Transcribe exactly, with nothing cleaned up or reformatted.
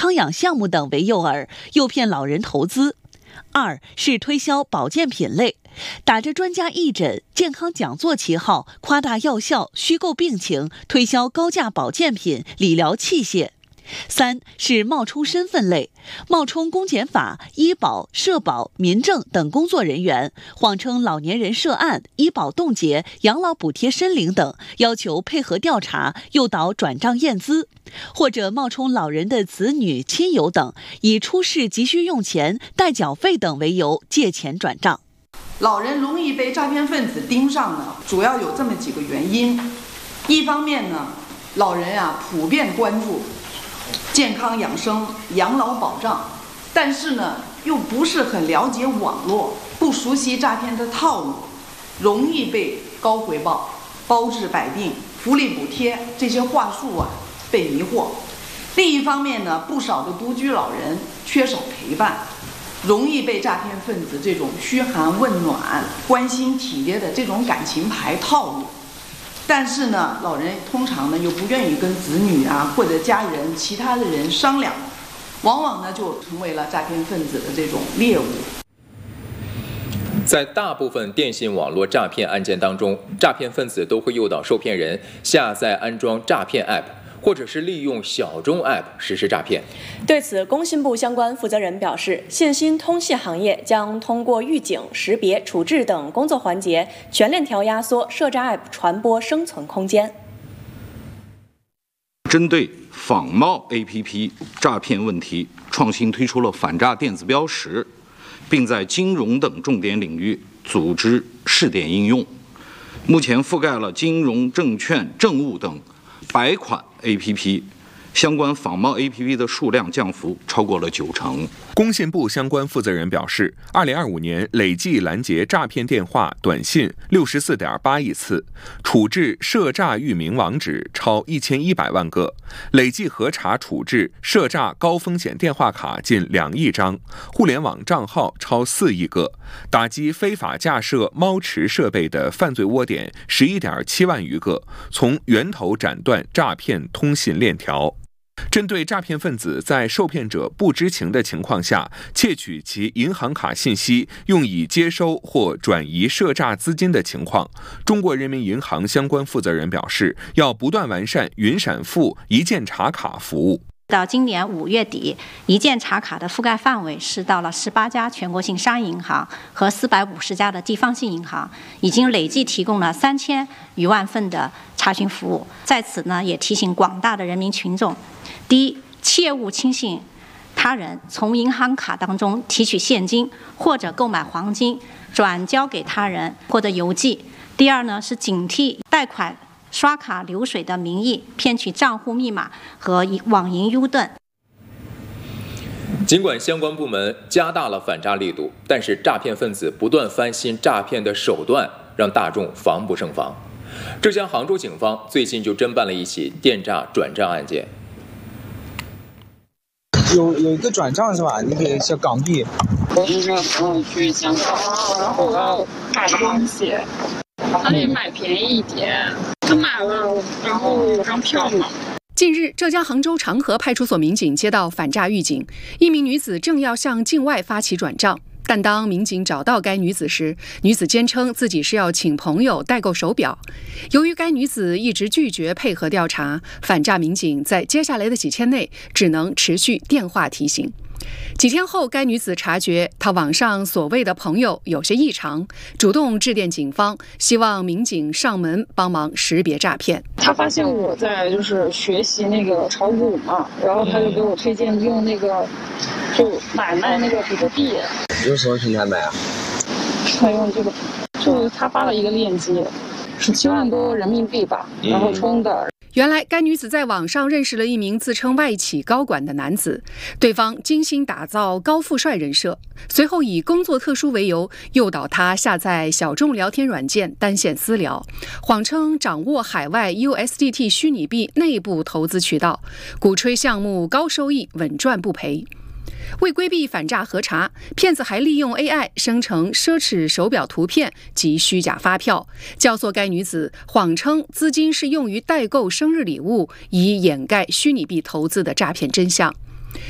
康养项目等为诱饵，诱骗老人投资。二是推销保健品类，打着专家义诊、健康讲座旗号，夸大药效、虚构病情，推销高价保健品、理疗器械。三是冒充身份类，冒充公检法、医保、社保、民政等工作人员，谎称老年人涉案、医保冻结、养老补贴申领等，要求配合调查，诱导转账验资，或者冒充老人的子女、亲友等，以出示急需用钱、代缴费等为由借钱转账。 老人容易被诈骗分子盯上呢，主要有这么几个原因。一方面呢，老人啊普遍关注健康养生、养老保障，但是呢又不是很了解网络，不熟悉诈骗的套路，容易被高回报、包治百病、福利补贴这些话术啊被迷惑。另一方面呢，不少的独居老人缺少陪伴，容易被诈骗分子这种嘘寒问暖、关心体贴的这种感情牌套路。但是呢，老人通常呢又不愿意跟子女啊或者家人、其他的人商量，往往呢就成为了诈骗分子的这种猎物。 在大部分电信网络诈骗案件当中，诈骗分子都会诱导受骗人下载安装诈骗 App， 或者是利用小众 App 实施诈骗。 对此，工信部相关负责人表示，信息通信行业将通过预警、识别、处置等工作环节，全链条压缩涉诈 App 传播生存空间。 针对仿冒 A P P 诈骗问题，创新推出了反诈电子标识，并在金融等重点领域组织试点应用。目前覆盖了金融、证券、政务等百款 A P P， 相关仿冒 A P P 的数量降幅超过了九成。 工信部相关负责人表示，二零二五年累计拦截诈骗电话、短信六十四点八亿次，处置涉诈域名网址超一千一百万个，累计核查处置涉诈高风险电话卡近两亿张，互联网账号超四亿个，打击非法架设猫池设备的犯罪窝点十一点七万余个，从源头斩断诈骗通信链条。针对诈骗分子在受骗者不知情的情况下窃取其银行卡信息，用以接收或转移涉诈资金的情况，中国人民银行相关负责人表示，要不断完善云闪付一键查卡服务。 到今年五月底，一键查卡的覆盖范围是到了十八家全国性商业银行和四百五十家的地方性银行，已经累计提供了三千余万份的查询服务。在此呢，也提醒广大的人民群众，第一，切勿轻信他人从银行卡当中提取现金或者购买黄金转交给他人或者邮寄。第二呢，是警惕贷款刷卡流水的名义骗取账户密码和网银 U 盾。 尽管相关部门加大了反诈力度，但是诈骗分子不断翻新诈骗的手段，让大众防不胜防。浙江杭州警方最近就侦办了一起电诈转账案件。 有有一个转账是吧？那个是港币。 我那个朋友去香港，然后我要买东西，他得买便宜一点。他买了，然后有张票嘛。 近日，浙江杭州长河派出所民警接到反诈预警，一名女子正要向境外发起转账，但当民警找到该女子时，女子坚称自己是要请朋友代购手表。由于该女子一直拒绝配合调查，反诈民警在接下来的几天内只能持续电话提醒。几天后，该女子察觉她网上所谓的朋友有些异常，主动致电警方，希望民警上门帮忙识别诈骗。 他发现我在就是学习那个炒股嘛，然后他就给我推荐用那个就买卖那个比特币。 用什么平台买啊？ 他用这个，就是他发了一个链接，十七万多人民币吧，然后充的。 原来该女子在网上认识了一名自称外企高管的男子，对方精心打造高富帅人设，随后以工作特殊为由诱导他下载小众聊天软件单线私聊，谎称掌握海外 U S D T 虚拟币内部投资渠道，鼓吹项目高收益稳赚不赔。为规避反诈核查，骗子还利用 A I 生成奢侈手表图片及虚假发票，教唆该女子谎称资金是用于代购生日礼物，以掩盖虚拟币投资的诈骗真相。